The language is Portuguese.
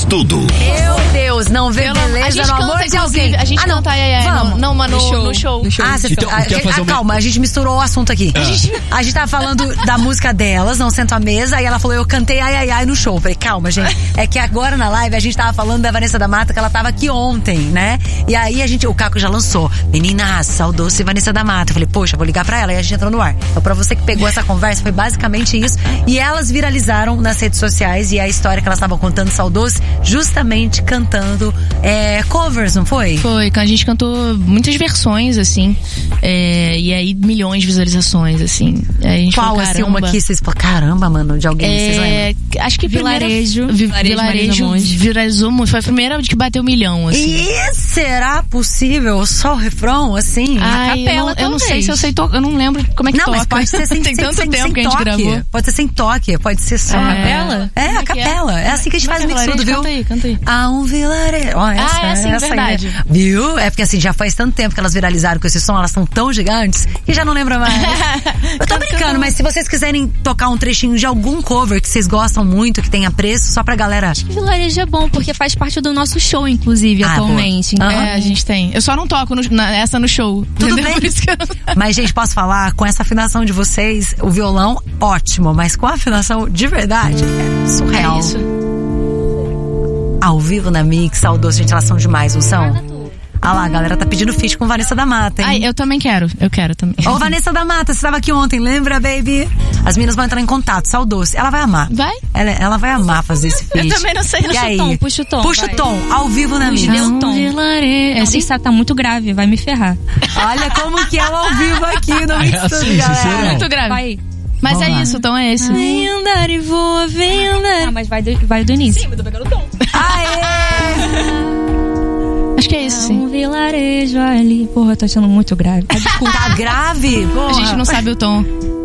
tudo. Meu Deus, não vê beleza no amor de alguém. A gente canta vamos. Não, mas no show. Calma, a gente misturou o assunto aqui. A gente tava falando da música delas, Não Sento à Mesa, e ela falou, eu cantei ai, ai, ai no show. Falei, calma, gente. É que agora na live a gente tava falando da Vanessa da Mata, que ela tava aqui ontem, né? E aí o Caco já lançou, menina, saudoce Vanessa da Mata. Eu falei, poxa, vou ligar pra ela. E a gente entrou no ar. Então pra você que pegou essa conversa, foi basicamente isso. E elas viralizaram nas redes sociais, e a história que elas estavam contando, saudoce, justamente cantando covers, não foi? Foi, a gente cantou muitas versões, assim, e aí milhões de visualizações, assim. A gente qual, falou, assim, uma que vocês falaram, caramba, mano, de alguém, vocês lembram? Acho que Vilarejo viralizou muito, foi a primeira que bateu 1 milhão, assim. E será possível só o refrão, assim? A capela, eu não sei se eu sei tocar, eu não lembro como é que toca. Não, mas pode ser sem tem tanto tempo que a gente gravou. Pode ser sem toque, pode ser só a capela? A capela. É assim que a gente faz o mix tudo, viu? Canta aí. Há um vilarejo. É assim, verdade. Aí, viu? É porque assim, já faz tanto tempo que elas viralizaram com esse som, elas são tão gigantes que já não lembram mais. Eu tô brincando, mas se vocês quiserem tocar um trechinho de algum cover que vocês gostam muito, que tenha preço, só pra galera... Acho que Vilarejo é bom, porque faz parte do nosso show, inclusive, atualmente. Então... a gente tem. Eu só não toco essa no show. Tudo bem. Mas, gente, posso falar, com essa afinação de vocês, o violão, ótimo, mas com a afinação de verdade, é surreal. É isso. Ao vivo na Mix, saudoso, gente, elas são demais, não são? Ah lá, a galera tá pedindo feat com Vanessa da Mata, hein? Ai, eu também quero também. Ô, Vanessa da Mata, você tava aqui ontem, lembra, baby? As meninas vão entrar em contato, saudoce. Ela vai amar. Vai? Ela vai amar fazer esse feat. Eu também não sei. Puxa o tom. Puxa o tom, ao vivo na Mix. Deu o tom. Assim tá muito grave, vai me ferrar. Olha como que é o ao vivo aqui no Mix Tudo, galera. Muito grave. Vai. Mas vamos lá. Isso, o tom é esse. Vem andar e voa, vem andar. Ah, mas vai do início. Sim, eu tô pegando o tom. Aê! Acho que é isso, sim. Um vilarejo ali. Porra, eu tô achando muito grave. Tá grave? Porra. A gente não sabe o tom.